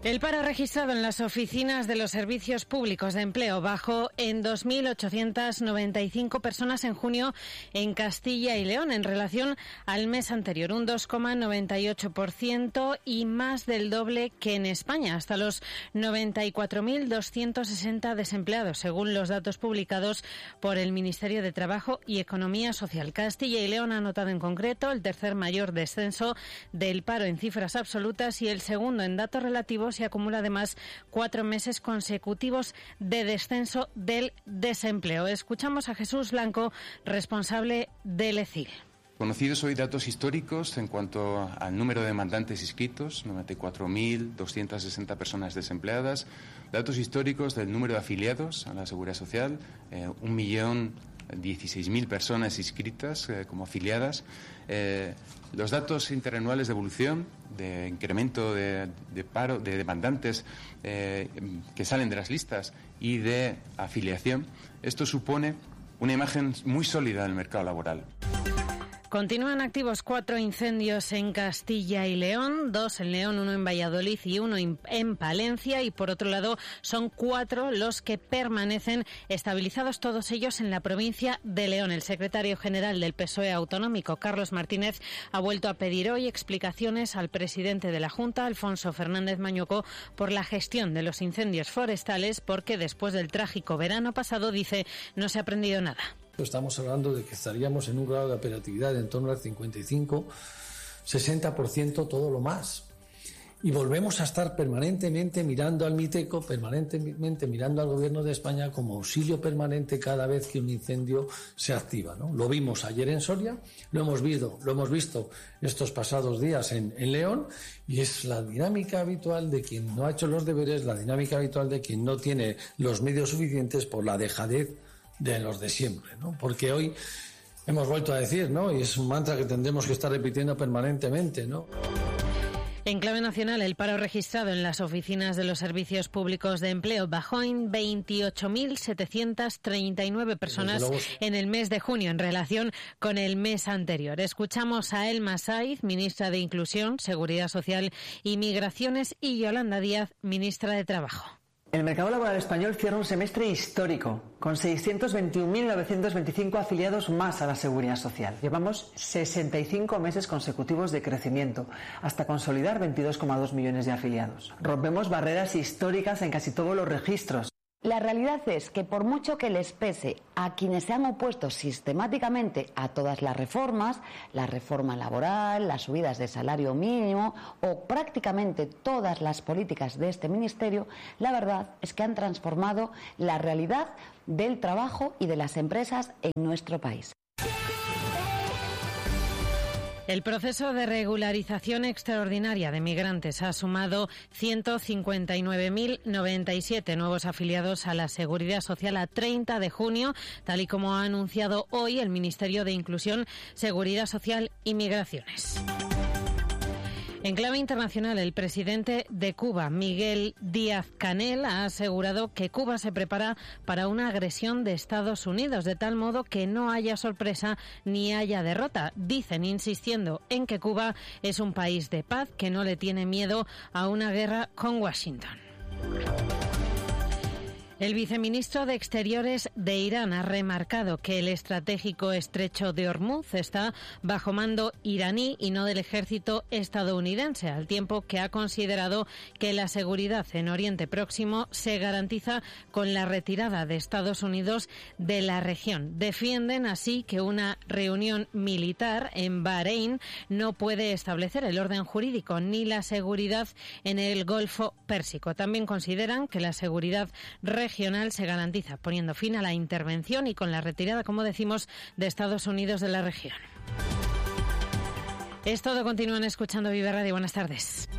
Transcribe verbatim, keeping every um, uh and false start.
El paro registrado en las oficinas de los servicios públicos de empleo bajó en dos mil ochocientas noventa y cinco personas en junio en Castilla y León en relación al mes anterior, un dos coma noventa y ocho por ciento y más del doble que en España, hasta los noventa y cuatro mil doscientos sesenta desempleados, según los datos publicados por el Ministerio de Trabajo y Economía Social. Castilla y León ha notado en concreto el tercer mayor descenso del paro en cifras absolutas y el segundo en datos relativos, y acumula además cuatro meses consecutivos de descenso del desempleo. Escuchamos a Jesús Blanco, responsable del E C I L. Conocidos hoy datos históricos en cuanto al número de demandantes inscritos, noventa y cuatro mil doscientas sesenta personas desempleadas, datos históricos del número de afiliados a la Seguridad Social, eh, un millón dieciséis mil personas inscritas eh, como afiliadas, eh, los datos interanuales de evolución, de incremento de, de paro, de demandantes eh, que salen de las listas y de afiliación. Esto supone una imagen muy sólida del mercado laboral. Continúan activos cuatro incendios en Castilla y León, dos en León, uno en Valladolid y uno en Palencia, y por otro lado son cuatro los que permanecen estabilizados, todos ellos en la provincia de León. El secretario general del P S O E autonómico, Carlos Martínez, ha vuelto a pedir hoy explicaciones al presidente de la Junta, Alfonso Fernández Mañuco, por la gestión de los incendios forestales, porque después del trágico verano pasado, dice, no se ha aprendido nada. Estamos hablando de que estaríamos en un grado de operatividad en torno al cincuenta y cinco, sesenta por ciento, todo lo más. Y volvemos a estar permanentemente mirando al MITECO, permanentemente mirando al Gobierno de España como auxilio permanente cada vez que un incendio se activa, ¿no? Lo vimos ayer en Soria, lo hemos visto, lo hemos visto estos pasados días en, en León, y es la dinámica habitual de quien no ha hecho los deberes, la dinámica habitual de quien no tiene los medios suficientes por la dejadez de los de siempre, ¿no? Porque hoy hemos vuelto a decir, ¿no? Y es un mantra que tendremos que estar repitiendo permanentemente, ¿no? En clave nacional, el paro registrado en las oficinas de los servicios públicos de empleo bajó en veintiocho mil setecientas treinta y nueve personas en el mes de junio en relación con el mes anterior. Escuchamos a Elma Saiz, ministra de Inclusión, Seguridad Social y Migraciones, y Yolanda Díaz, ministra de Trabajo. El mercado laboral español cierra un semestre histórico, con seiscientos veintiún mil novecientos veinticinco afiliados más a la Seguridad Social. Llevamos sesenta y cinco meses consecutivos de crecimiento, hasta consolidar veintidós coma dos millones de afiliados. Rompemos barreras históricas en casi todos los registros. La realidad es que por mucho que les pese a quienes se han opuesto sistemáticamente a todas las reformas, la reforma laboral, las subidas de salario mínimo o prácticamente todas las políticas de este ministerio, la verdad es que han transformado la realidad del trabajo y de las empresas en nuestro país. El proceso de regularización extraordinaria de migrantes ha sumado ciento cincuenta y nueve mil noventa y siete nuevos afiliados a la Seguridad Social a treinta de junio, tal y como ha anunciado hoy el Ministerio de Inclusión, Seguridad Social y Migraciones. En clave internacional, el presidente de Cuba, Miguel Díaz-Canel, ha asegurado que Cuba se prepara para una agresión de Estados Unidos, de tal modo que no haya sorpresa ni haya derrota. Dicen, insistiendo en que Cuba es un país de paz que no le tiene miedo a una guerra con Washington. El viceministro de Exteriores de Irán ha remarcado que el estratégico estrecho de Hormuz está bajo mando iraní y no del ejército estadounidense, al tiempo que ha considerado que la seguridad en Oriente Próximo se garantiza con la retirada de Estados Unidos de la región. Defienden así que una reunión militar en Bahrein no puede establecer el orden jurídico ni la seguridad en el Golfo Pérsico. También consideran que la seguridad regional regional se garantiza poniendo fin a la intervención y con la retirada, como decimos, de Estados Unidos de la región. Es todo. Continúan escuchando Vive Radio. Buenas tardes.